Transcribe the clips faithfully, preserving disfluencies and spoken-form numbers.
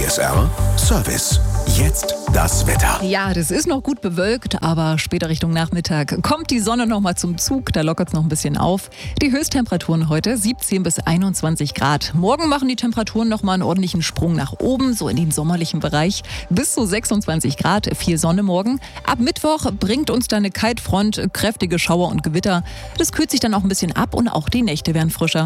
S R Service. Jetzt das Wetter. Ja, das ist noch gut bewölkt, aber später Richtung Nachmittag kommt die Sonne noch mal zum Zug. Da lockert es noch ein bisschen auf. Die Höchsttemperaturen heute siebzehn bis einundzwanzig Grad. Morgen machen die Temperaturen noch mal einen ordentlichen Sprung nach oben, so in den sommerlichen Bereich. Bis zu sechsundzwanzig Grad, viel Sonne morgen. Ab Mittwoch bringt uns dann eine Kaltfront, kräftige Schauer und Gewitter. Das kühlt sich dann auch ein bisschen ab und auch die Nächte werden frischer.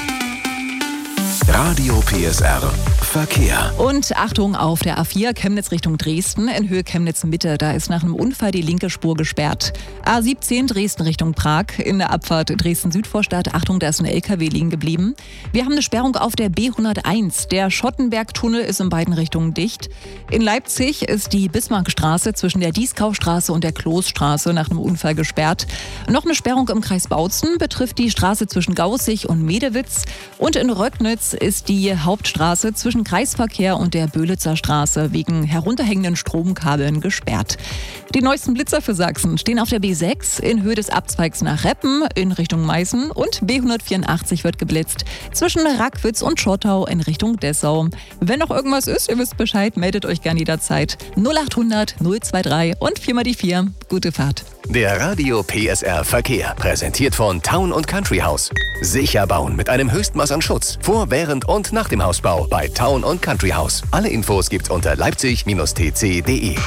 Radio P S R Verkehr. Und Achtung auf der A vier Chemnitz Richtung Dresden in Höhe Chemnitz Mitte. Da ist nach einem Unfall die linke Spur gesperrt. A siebzehn Dresden Richtung Prag in der Abfahrt Dresden Südvorstadt. Achtung, da ist ein L K W liegen geblieben. Wir haben eine Sperrung auf der B hunderteins. Der Schottenbergtunnel ist in beiden Richtungen dicht. In Leipzig ist die Bismarckstraße zwischen der Dieskaustraße und der Kloßstraße nach einem Unfall gesperrt. Noch eine Sperrung im Kreis Bautzen betrifft die Straße zwischen Gaußig und Medewitz. Und in Röcknitz ist die Hauptstraße zwischen Kreisverkehr und der Böhlitzer Straße wegen herunterhängenden Stromkabeln gesperrt. Die neuesten Blitzer für Sachsen stehen auf der B sechs in Höhe des Abzweigs nach Reppen in Richtung Meißen und B hundertvierundachtzig wird geblitzt zwischen Rackwitz und Schottau in Richtung Dessau. Wenn noch irgendwas ist, ihr wisst Bescheid, meldet euch gerne jederzeit. null achthundert null zweiundzwanzig und vier mal die vier. Gute Fahrt. Der Radio P S R Verkehr, präsentiert von Town und Country House. Sicher bauen mit einem Höchstmaß an Schutz. Vor, während und nach dem Hausbau bei Town und Country House. Alle Infos gibt's unter leipzig Bindestrich t c punkt de.